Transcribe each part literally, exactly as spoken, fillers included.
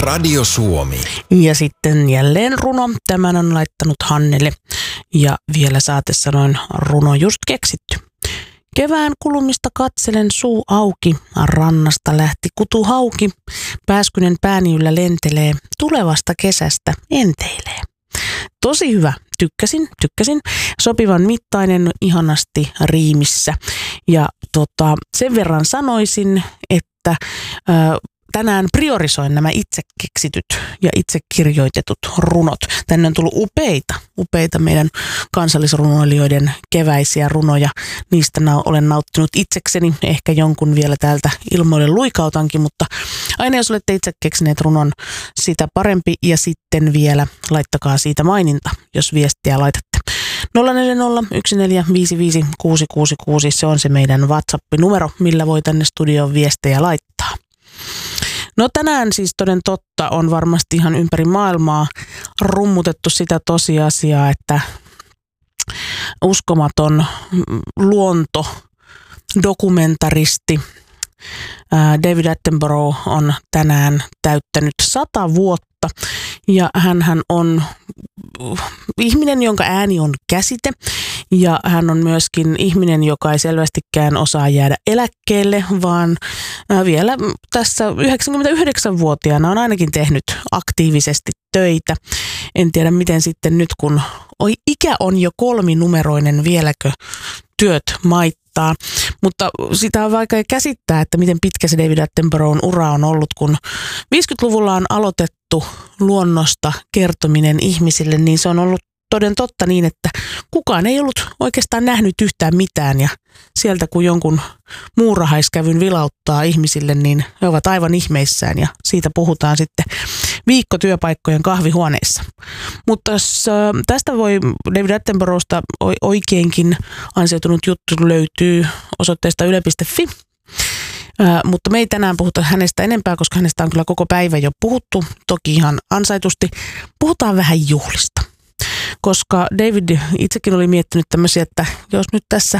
Radio Suomi. Ja sitten jälleen runo. Tämän on laittanut Hannele. Ja vielä saate sanoin runo just keksitty. Kevään kulumista katselen suu auki, rannasta lähti kutu hauki, pääskynen pääni yllä lentelee, tulevasta kesästä enteilee. Tosi hyvä, tykkäsin, tykkäsin, sopivan mittainen, ihanasti riimissä. Ja tota, sen verran sanoisin, että ö, tänään priorisoin nämä itse keksityt ja itse kirjoitetut runot. Tänne on tullut upeita, upeita meidän kansallisrunoilijoiden keväisiä runoja. Niistä na- olen nauttinut itsekseni. Ehkä jonkun vielä täältä ilmoille luikautankin, mutta aina jos olette itse keksineet runon, sitä parempi. Ja sitten vielä laittakaa siitä maininta, jos viestiä laitatte. nolla neljä nolla yksi neljä viisi viisi kuusi kuusi kuusi, se on se meidän WhatsApp-numero, millä voi tänne studioon viestejä laittaa. No tänään siis toden totta on varmasti ihan ympäri maailmaa rummutettu sitä tosiasiaa, että uskomaton luontodokumentaristi David Attenborough on tänään täyttänyt sata vuotta ja hänhän on ihminen, jonka ääni on käsite ja hän on myöskin ihminen, joka ei selvästikään osaa jäädä eläkkeelle, vaan vielä tässä yhdeksänkymmentäyhdeksänvuotiaana on ainakin tehnyt aktiivisesti töitä. En tiedä miten sitten nyt, kun ikä on jo kolminumeroinen, vieläkö työt maittaa. Mutta sitä on vaikea käsittää, että miten pitkä se David Attenboroughin ura on ollut, kun viisikymmentäluvulla on aloitettu luonnosta kertominen ihmisille, niin se on ollut toden totta niin, että kukaan ei ollut oikeastaan nähnyt yhtään mitään ja sieltä kun jonkun muurahaiskävyn vilauttaa ihmisille, niin he ovat aivan ihmeissään ja siitä puhutaan sitten viikkotyöpaikkojen kahvihuoneissa. Mutta tästä voi David Attenboroughsta oikeinkin ansioitunut juttu löytyy osoitteesta yle piste fi. Äh, mutta me ei tänään puhuta hänestä enempää, koska hänestä on kyllä koko päivä jo puhuttu, toki ihan ansaitusti. Puhutaan vähän juhlista, koska David itsekin oli miettinyt tämmöisiä, että jos nyt tässä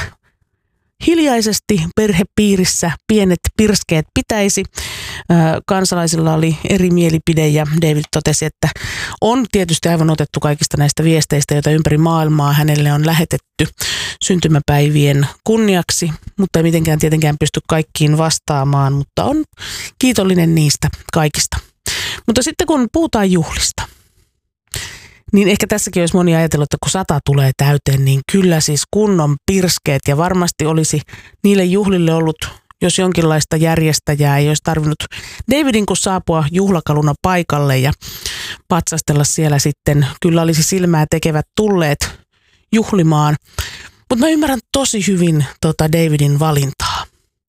hiljaisesti perhepiirissä pienet pirskeet pitäisi. Kansalaisilla oli eri mielipide ja David totesi, että on tietysti aivan otettu kaikista näistä viesteistä, joita ympäri maailmaa hänelle on lähetetty syntymäpäivien kunniaksi, mutta ei mitenkään tietenkään pysty kaikkiin vastaamaan, mutta on kiitollinen niistä kaikista. Mutta sitten kun puhutaan juhlista, niin ehkä tässäkin olisi moni ajatellut, että kun sata tulee täyteen, niin kyllä siis kunnon pirskeet ja varmasti olisi niille juhlille ollut, jos jonkinlaista järjestäjää ei olisi tarvinnut Davidin kun saapua juhlakaluna paikalle ja patsastella siellä sitten. Kyllä olisi silmää tekevät tulleet juhlimaan, mutta mä ymmärrän tosi hyvin tota Davidin valintaa,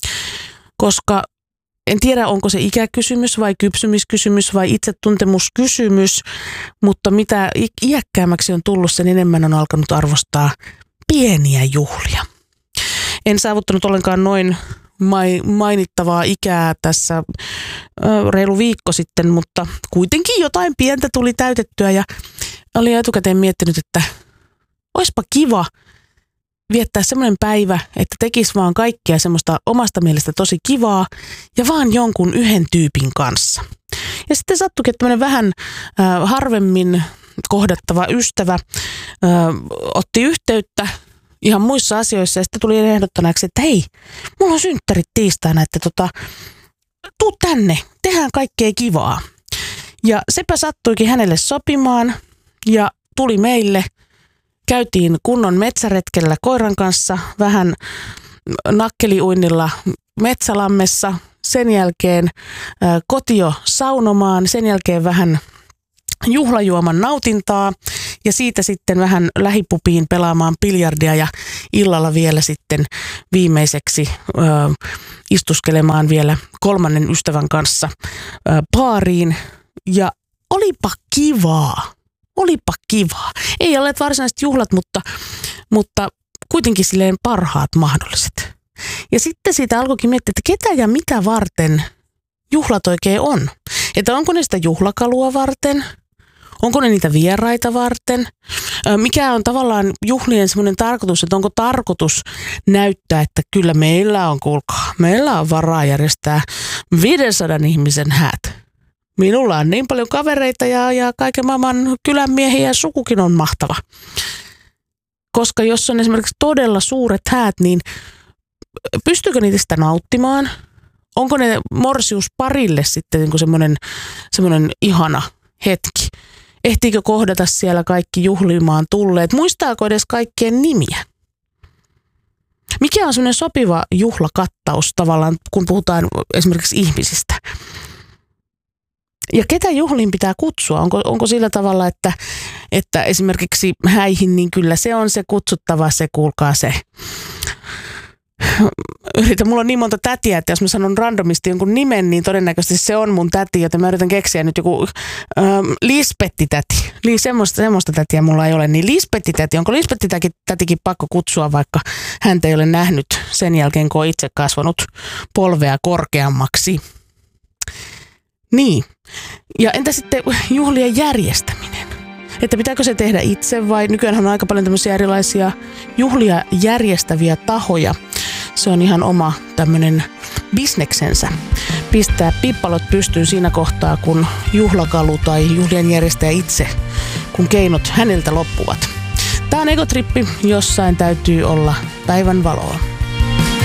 koska en tiedä, onko se ikäkysymys vai kypsymiskysymys vai itsetuntemuskysymys, mutta mitä iäkkäämmäksi on tullut, sen enemmän on alkanut arvostaa pieniä juhlia. En saavuttanut ollenkaan noin mainittavaa ikää tässä reilu viikko sitten, mutta kuitenkin jotain pientä tuli täytettyä ja olin etukäteen miettinyt, että oispa kiva viettää semmoinen päivä, että tekisi vaan kaikkea semmoista omasta mielestä tosi kivaa ja vaan jonkun yhden tyypin kanssa. Ja sitten sattuikin, että tämmöinen vähän äh, harvemmin kohdattava ystävä äh, otti yhteyttä ihan muissa asioissa ja sitten tuli ehdottanaksi, että hei, mulla on synttärit tiistaina, että tota, tuu tänne, tehdään kaikkea kivaa. Ja sepä sattuikin hänelle sopimaan ja tuli meille. Käytiin kunnon metsäretkellä koiran kanssa, vähän nakkeliuinnilla metsälammessa, sen jälkeen ä, kotio saunomaan, sen jälkeen vähän juhlajuoman nautintaa ja siitä sitten vähän lähipupiin pelaamaan biljardia ja illalla vielä sitten viimeiseksi ä, istuskelemaan vielä kolmannen ystävän kanssa ä, baariin ja olipa kivaa. Olipa kivaa. Ei ole varsinaiset juhlat, mutta, mutta kuitenkin silleen parhaat mahdolliset. Ja sitten siitä alkoikin miettiä, että ketä ja mitä varten juhlat oikein on. Että onko ne sitä juhlakalua varten? Onko ne niitä vieraita varten? Mikä on tavallaan juhlien semmoinen tarkoitus, että onko tarkoitus näyttää, että kyllä meillä on, kuulkaa, meillä on varaa järjestää viidensadan ihmisen häät. Minulla on niin paljon kavereita ja, ja kaiken maailman kylän miehiä ja sukukin on mahtava. Koska jos on esimerkiksi todella suuret häät, niin pystyykö niitä sitä nauttimaan? Onko ne morsiusparille sitten niin kuin semmoinen, semmoinen ihana hetki? Ehtiikö kohdata siellä kaikki juhlimaan tulleet? Muistaako edes kaikkien nimiä? Mikä on semmoinen sopiva juhlakattaus tavallaan, kun puhutaan esimerkiksi ihmisistä? Ja ketä juhliin pitää kutsua? Onko, onko sillä tavalla, että, että esimerkiksi häihin, niin kyllä se on se kutsuttava, se kuulkaa se. Yritän, mulla on niin monta tätiä, että jos mä sanon randomisti jonkun nimen, niin todennäköisesti se on mun täti, joten mä yritän keksiä nyt joku ähm, Lispetti-täti. Li, semmoista, semmoista tätiä mulla ei ole, niin Lispetti-täti. Onko Lispetti-tätikin pakko kutsua, vaikka häntä ei ole nähnyt sen jälkeen, kun on itse kasvanut polvea korkeammaksi? Niin. Ja entä sitten juhlien järjestäminen? Että pitääkö se tehdä itse vai nykyään on aika paljon tämmöisiä erilaisia juhlia järjestäviä tahoja. Se on ihan oma tämmöinen bisneksensä. Pistää pippalot pystyyn siinä kohtaa, kun juhlakalu tai juhlien järjestäjä itse, kun keinot häneltä loppuvat. Tämä on Egotrippi, jossain täytyy olla päivän valoa.